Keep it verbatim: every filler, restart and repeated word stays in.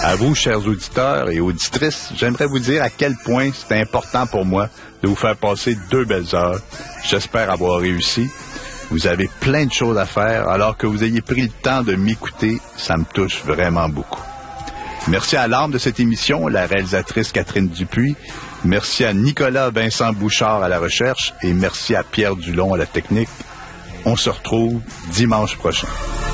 À vous, chers auditeurs et auditrices, j'aimerais vous dire à quel point c'est important pour moi de vous faire passer deux belles heures. J'espère avoir réussi. Vous avez plein de choses à faire, alors que vous ayez pris le temps de m'écouter, ça me touche vraiment beaucoup. Merci à l'âme de cette émission, la réalisatrice Catherine Dupuis. Merci à Nicolas Vincent Bouchard à la recherche et merci à Pierre Dulon à la technique. On se retrouve dimanche prochain.